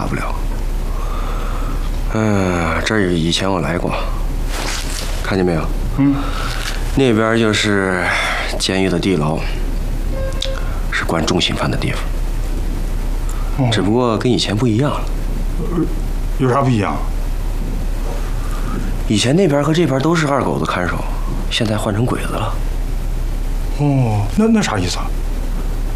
不了。这儿以前我来过，看见没有？那边就是监狱的地牢，是关重刑犯的地方。只不过跟以前不一样了。 有啥不一样？ 以前那边和这边都是二狗子看守，现在换成鬼子了。 哦，那啥意思啊？